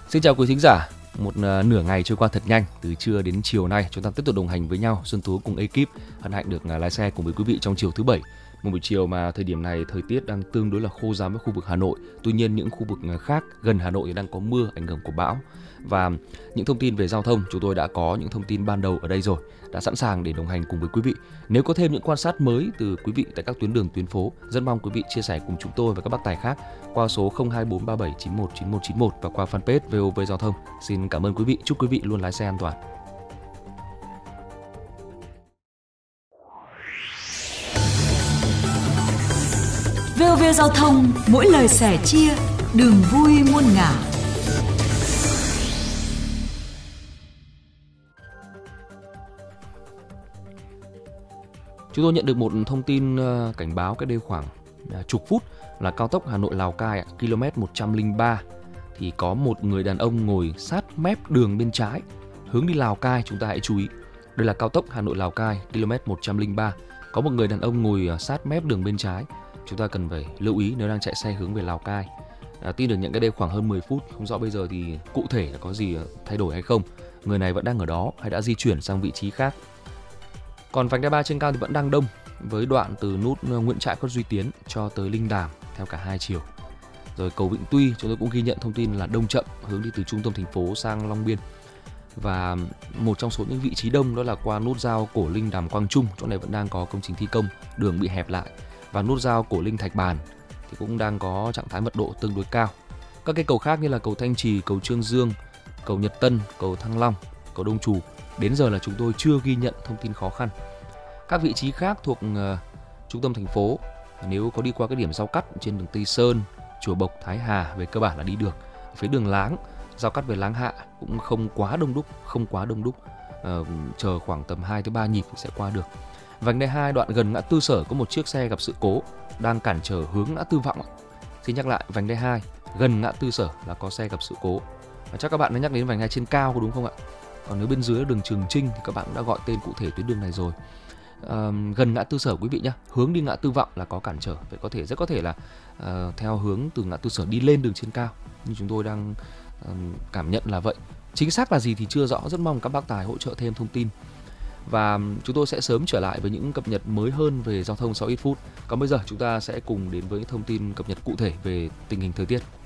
Xin chào quý thính giả. Nửa ngày trôi qua thật nhanh, từ trưa đến chiều nay chúng ta tiếp tục đồng hành với nhau. Xuân Tú cùng ekip hân hạnh được lái xe cùng với quý vị trong chiều thứ bảy. Một buổi chiều mà thời điểm này thời tiết đang tương đối là khô ráo với khu vực Hà Nội. Tuy nhiên những khu vực khác gần Hà Nội thì đang có mưa ảnh hưởng của bão. Và những thông tin về giao thông chúng tôi đã có những thông tin ban đầu ở đây rồi, đã sẵn sàng để đồng hành cùng với quý vị. Nếu có thêm những quan sát mới từ quý vị tại các tuyến đường tuyến phố, rất mong quý vị chia sẻ cùng chúng tôi và các bác tài khác qua số 02437919191 và qua fanpage VOV Giao thông. Xin cảm ơn quý vị, chúc quý vị luôn lái xe an toàn. VOV Giao thông, mỗi lời sẻ chia, đường vui muôn ngả. Chúng tôi nhận được một thông tin cảnh báo cách đây khoảng chục phút là cao tốc Hà Nội Lào Cai km 103 thì có một người đàn ông ngồi sát mép đường bên trái hướng đi Lào Cai. Chúng ta hãy chú ý, đây là cao tốc Hà Nội Lào Cai km 103, có một người đàn ông ngồi sát mép đường bên trái. Chúng ta cần phải lưu ý nếu đang chạy xe hướng về Lào Cai. Tin được nhận cách đây khoảng hơn 10 phút, không rõ bây giờ thì cụ thể là có gì thay đổi hay không. Người này vẫn đang ở đó hay đã di chuyển sang vị trí khác. Còn vành đai 3 trên cao thì vẫn đang đông, với đoạn từ nút Nguyễn Trãi Khuất Duy Tiến cho tới Linh Đàm theo cả hai chiều. Rồi cầu Vĩnh Tuy chúng tôi cũng ghi nhận thông tin là đông chậm hướng đi từ trung tâm thành phố sang Long Biên. Và một trong số những vị trí đông đó là qua nút giao Cổ Linh Đàm Quang Trung, chỗ này vẫn đang có công trình thi công, đường bị hẹp lại. Và nút giao Cổ Linh Thạch Bàn thì cũng đang có trạng thái mật độ tương đối cao. Các cái cầu khác như là cầu Thanh Trì, cầu Trương Dương, cầu Nhật Tân, cầu Thăng Long, cầu Đông Trù, đến giờ là chúng tôi chưa ghi nhận thông tin khó khăn. Các vị trí khác thuộc trung tâm thành phố, nếu có đi qua cái điểm giao cắt trên đường Tây Sơn, Chùa Bộc, Thái Hà về cơ bản là đi được. Phía đường Láng, giao cắt về Láng Hạ cũng không quá đông đúc, chờ khoảng tầm 2-3 nhịp sẽ qua được. Vành đai 2 đoạn gần ngã tư Sở có một chiếc xe gặp sự cố đang cản trở hướng ngã tư Vọng. Xin nhắc lại, vành đai 2 gần ngã tư Sở là có xe gặp sự cố. Chắc các bạn đã nhắc đến vành đai trên cao có đúng không ạ? Còn nếu bên dưới là đường Trường Chinh thì các bạn cũng đã gọi tên cụ thể tuyến đường này rồi. Gần ngã tư Sở quý vị nhé, hướng đi ngã tư Vọng là có cản trở, vậy rất có thể là theo hướng từ ngã tư Sở đi lên đường trên cao, nhưng chúng tôi đang cảm nhận là vậy. Chính xác là gì thì chưa rõ, rất mong các bác tài hỗ trợ thêm thông tin. Và chúng tôi sẽ sớm trở lại với những cập nhật mới hơn về giao thông sau ít phút. Còn bây giờ chúng ta sẽ cùng đến với thông tin cập nhật cụ thể về tình hình thời tiết.